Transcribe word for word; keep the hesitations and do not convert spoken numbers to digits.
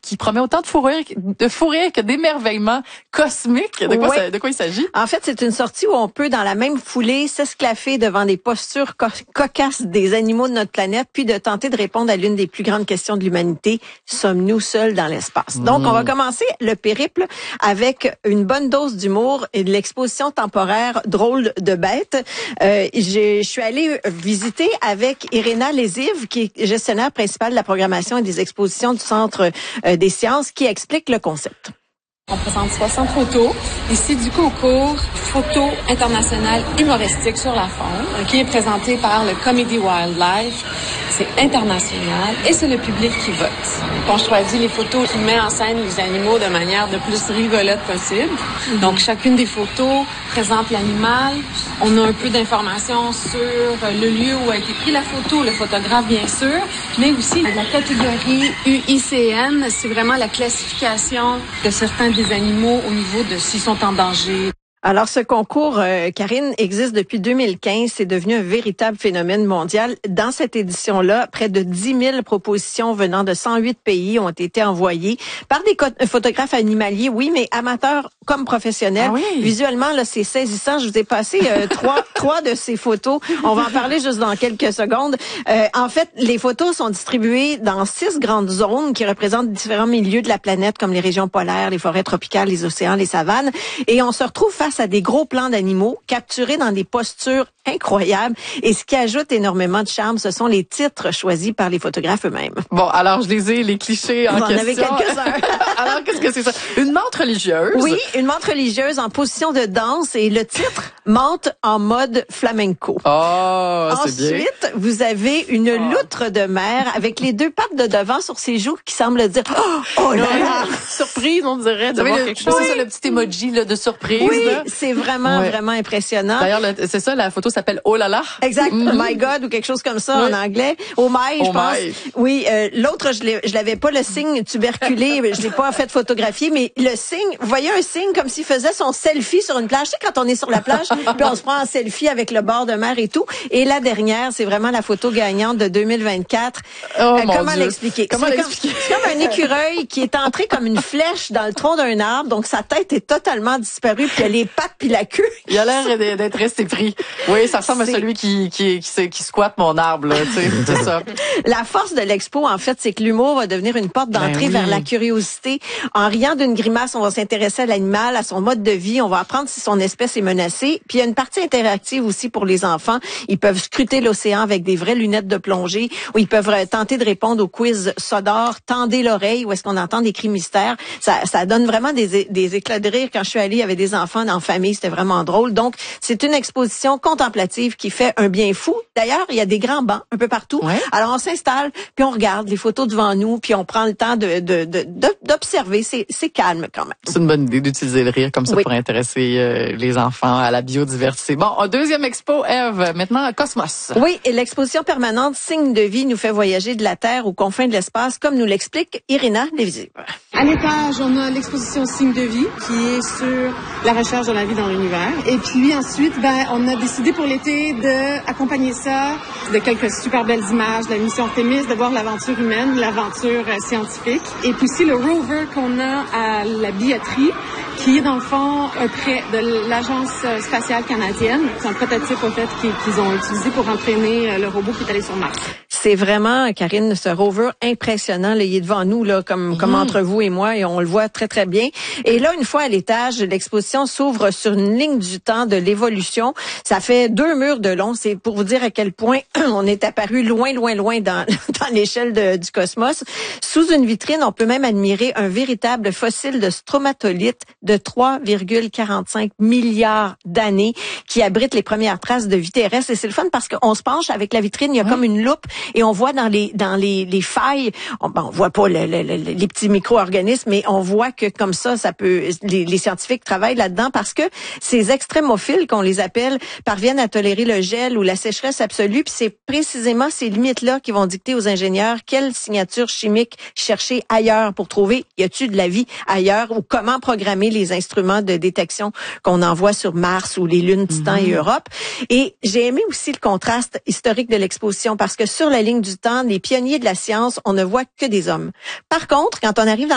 qui promet autant de fou rire, de fou rire que d'émerveillement cosmique. De quoi, oui. ça, de quoi il s'agit? En fait, c'est une sortie où on peut, dans la même foulée, s'esclaffer devant des postures co- cocasses des animaux de notre planète, puis de tenter de répondre à l'une des plus grandes questions de l'humanité. Sommes-nous seuls dans l'espace? Mmh. Donc, on va commencer le périple avec une bonne dose d'humour et de l'exposition temporaire Drôle de bête. Euh, je suis allée visiter avec Irina Leziv, qui est gestionnaire principale de la programmation et des expositions du Centre euh, des sciences, qui explique le concept. On présente soixante photos. Ici, du concours photo international humoristique sur la faune, qui est présenté par le Comedy Wildlife. C'est international et c'est le public qui vote. On choisit les photos qui mettent en scène les animaux de manière de plus rigolote possible. Mm-hmm. Donc, chacune des photos présente l'animal. On a un peu d'informations sur le lieu où a été prise la photo, le photographe, bien sûr, mais aussi la catégorie U I C N. C'est vraiment la classification de certains des animaux au niveau de s'ils sont en danger. Alors, ce concours, euh, Karine, existe depuis deux mille quinze. C'est devenu un véritable phénomène mondial. Dans cette édition-là, près de dix mille propositions venant de cent huit pays ont été envoyées par des co- photographes animaliers, oui, mais amateurs comme professionnels. Ah oui. Visuellement, là, c'est saisissant. Je vous ai passé euh, trois, trois de ces photos. On va en parler juste dans quelques secondes. Euh, en fait, les photos sont distribuées dans six grandes zones qui représentent différents milieux de la planète, comme les régions polaires, les forêts tropicales, les océans, les savanes. Et on se retrouve face à des gros plans d'animaux capturés dans des postures incroyables. Et ce qui ajoute énormément de charme, ce sont les titres choisis par les photographes eux-mêmes. Bon, alors je les ai, les clichés en Vous en question. avez quelques-uns. Alors, qu'est-ce que c'est ça? Une menthe religieuse? Oui, une menthe religieuse en position de danse et le titre, menthe en mode flamenco. Oh, c'est bien. Ensuite, vous avez une oh. loutre de mer avec les deux pattes de devant sur ses joues qui semblent dire oh, oh là là. Surprise, on dirait, de voir le, quelque chose. Oui. C'est ça, le petit emoji là, de surprise. Oui, là. c'est vraiment, ouais. vraiment impressionnant. D'ailleurs, le, c'est ça, la photo s'appelle Oh là là. Exact. Mm-hmm. Oh my God ou quelque chose comme ça oui. en anglais. Oh my, oh je pense. My. Oui, euh, l'autre, je l'ai, je l'avais pas le signe tuberculé, je l'ai pas fait photographier, mais le signe, vous voyez un signe comme s'il faisait son selfie sur une plage. Tu sais, quand on est sur la plage, puis on se prend en selfie avec le bord de mer et tout. Et la dernière, c'est vraiment la photo gagnante de deux mille vingt-quatre. Oh, euh, mon comment Dieu. l'expliquer? Comment c'est l'expliquer? Comme, c'est comme un écureuil qui est entré comme une flèche dans le tronc d'un arbre, donc sa tête est totalement disparue, puis il y a les pattes puis la queue. Il a l'air d'être resté pris. Oui, ça ressemble c'est... à celui qui qui qui, qui squatte mon arbre, là, tu sais, c'est ça. La force de l'expo, en fait, c'est que l'humour va devenir une porte d'entrée ben oui. vers la curiosité. En riant d'une grimace, on va s'intéresser à l'animal, à son mode de vie, on va apprendre si son espèce est menacée. Puis il y a une partie interactive aussi pour les enfants. Ils peuvent scruter l'océan avec des vraies lunettes de plongée, ou ils peuvent tenter de répondre au quiz sonore, tendez l'oreille, où est-ce qu'on entend des cris mystères. Ça, ça donne vraiment des, des éclats de rire. Quand je suis allée, il y avait des enfants en famille, c'était vraiment drôle. Donc, c'est une exposition contemplative qui fait un bien fou. D'ailleurs, il y a des grands bancs un peu partout. Ouais. Alors, on s'installe, puis on regarde les photos devant nous, puis on prend le temps de, de, de, de d'observer. C'est, c'est calme quand même. C'est une bonne idée d'utiliser le rire comme ça oui. pour intéresser euh, les enfants à la biodiversité. Bon, deuxième expo, Ève, maintenant Cosmos. Oui, et l'exposition permanente Signes de vie nous fait voyager de la Terre aux confins de l'espace, comme nous l'explique Irina Leziv. À l'étage, on a l'exposition Signes de vie qui est sur la recherche de la vie dans l'univers. Et puis ensuite, ben, on a décidé pour l'été d'accompagner ça de quelques super belles images de la mission Artemis, de voir l'aventure humaine, l'aventure euh, scientifique. Et puis aussi le rover qu'on a à la billetterie, qui est dans le fond un prêt de l'Agence spatiale canadienne. C'est un prototype, en fait, qu'ils ont utilisé pour entraîner le robot qui est allé sur Mars. C'est vraiment, Karine, ce rover impressionnant. Là, il est devant nous, là, comme, mmh. comme entre vous et moi, et on le voit très, très bien. Et là, une fois à l'étage, l'exposition s'ouvre sur une ligne du temps de l'évolution. Ça fait deux murs de long. C'est pour vous dire à quel point on est apparu loin, loin, loin dans, dans l'échelle de, du cosmos. Sous une vitrine, on peut même admirer un véritable fossile de stromatolite de trois virgule quarante-cinq milliards d'années qui abrite les premières traces de vie terrestre. Et c'est le fun parce qu'on se penche avec la vitrine, il y a mmh. comme une loupe. Et on voit dans les dans les, les failles, on, ben, on voit pas le, le, le, les petits micro-organismes, mais on voit que comme ça, ça peut. Les, les scientifiques travaillent là-dedans parce que ces extrémophiles, qu'on les appelle, parviennent à tolérer le gel ou la sécheresse absolue. Puis c'est précisément ces limites-là qui vont dicter aux ingénieurs quelle signature chimique chercher ailleurs pour trouver y a-t-il de la vie ailleurs ou comment programmer les instruments de détection qu'on envoie sur Mars ou les lunes Titan mm-hmm. et Europe. Et j'ai aimé aussi le contraste historique de l'exposition parce que sur la ligne du temps, les pionniers de la science, on ne voit que des hommes. Par contre, quand on arrive dans